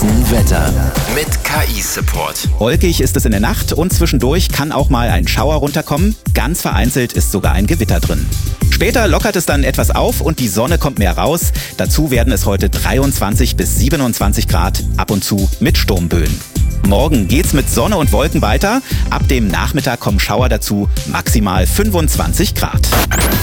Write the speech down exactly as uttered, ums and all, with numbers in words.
Hessen Wetter mit K I-Support. Wolkig ist es in der Nacht und zwischendurch kann auch mal ein Schauer runterkommen. Ganz vereinzelt ist sogar ein Gewitter drin. Später lockert es dann etwas auf und die Sonne kommt mehr raus. Dazu werden es heute dreiundzwanzig bis siebenundzwanzig Grad, ab und zu mit Sturmböen. Morgen geht's mit Sonne und Wolken weiter. Ab dem Nachmittag kommen Schauer dazu, maximal fünfundzwanzig Grad.